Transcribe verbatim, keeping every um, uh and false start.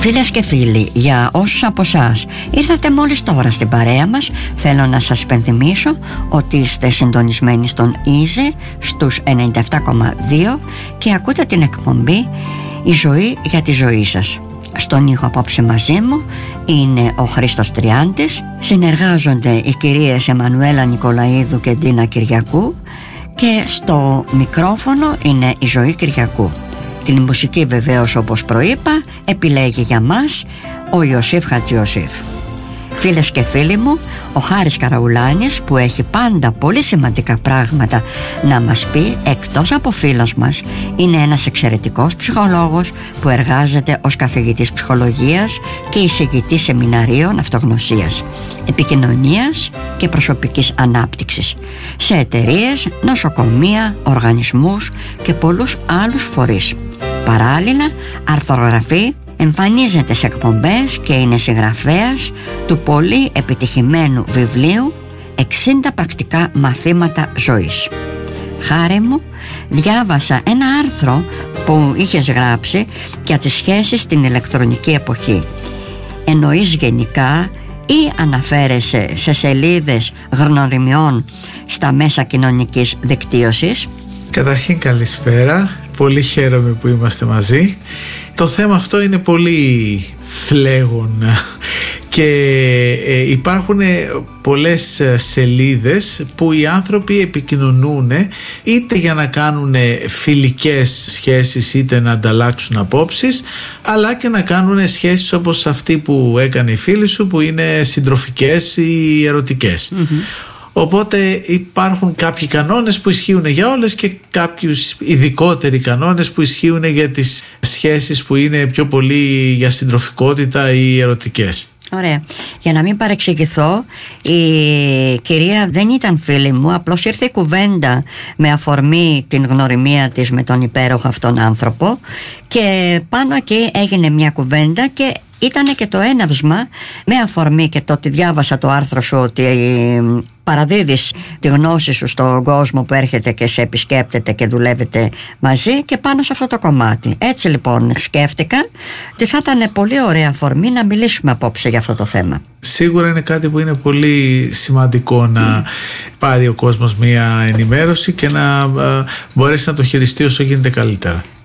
Φίλες και φίλοι, για όσους από εσάς ήρθατε μόλις τώρα στην παρέα μας, θέλω να σας υπενθυμίσω ότι είστε συντονισμένοι στον Easy στους ενενήντα επτά κόμμα δύο και ακούτε την εκπομπή «Η ζωή για τη ζωή σας». Στον ήχο απόψε μαζί μου είναι ο Χρήστος Τριάντης, συνεργάζονται οι κυρίες Εμμανουέλα Νικολαίδου και Ντίνα Κυριακού και στο μικρόφωνο είναι η Ζωή Κυριακού. Την μουσική βεβαίως, όπως προείπα, επιλέγει για μας ο Ιωσήφ Χατζιωσήφ. Φίλες και φίλοι μου, ο Χάρης Καραουλάνης, που έχει πάντα πολύ σημαντικά πράγματα να μας πει εκτός από φίλος μας, είναι ένας εξαιρετικός ψυχολόγος που εργάζεται ως καθηγητής ψυχολογίας και εισηγητής σεμιναρίων αυτογνωσίας, επικοινωνίας και προσωπικής ανάπτυξης σε εταιρείες, νοσοκομεία, οργανισμούς και πολλούς άλλους φορείς. Παράλληλα, αρθρογραφεί, εμφανίζεται σε εκπομπές και είναι συγγραφέας του πολύ επιτυχημένου βιβλίου εξήντα πρακτικά μαθήματα ζωής. Χάρη μου, διάβασα ένα άρθρο που είχες γράψει για τις σχέσεις στην ηλεκτρονική εποχή. Εννοείς γενικά ή αναφέρεσαι σε σελίδες γνωριμιών στα μέσα κοινωνικής δικτύωσης? Καταρχήν καλησπέρα, πολύ χαίρομαι που είμαστε μαζί. Το θέμα αυτό είναι πολύ φλέγον και ε, υπάρχουν πολλές σελίδες που οι άνθρωποι επικοινωνούν είτε για να κάνουν φιλικές σχέσεις είτε να ανταλλάξουν απόψεις, αλλά και να κάνουν σχέσεις όπως αυτή που έκανε η φίλη σου, που είναι συντροφικές ή ερωτικές. Mm-hmm. Οπότε υπάρχουν κάποιοι κανόνες που ισχύουν για όλες και κάποιους ειδικότεροι κανόνες που ισχύουν για τις σχέσεις που είναι πιο πολύ για συντροφικότητα ή ερωτικές. Ωραία. Για να μην παρεξηγηθώ, η κυρία δεν ήταν φίλη μου, απλώς ήρθε η κουβέντα με αφορμή την γνωριμία της με τον υπέροχο αυτόν άνθρωπο και πάνω εκεί έγινε μια κουβέντα και ήταν και το έναυσμα με αφορμή και το ότι διάβασα το άρθρο σου ότι παραδίδεις τη γνώση σου στον κόσμο που έρχεται και σε επισκέπτεται και δουλεύετε μαζί και πάνω σε αυτό το κομμάτι. Έτσι λοιπόν σκέφτηκα ότι θα ήταν πολύ ωραία αφορμή να μιλήσουμε απόψε για αυτό το θέμα. Σίγουρα είναι κάτι που είναι πολύ σημαντικό να mm. πάρει ο κόσμος μια ενημέρωση και να uh, μπορέσει να το χειριστεί όσο γίνεται καλύτερα.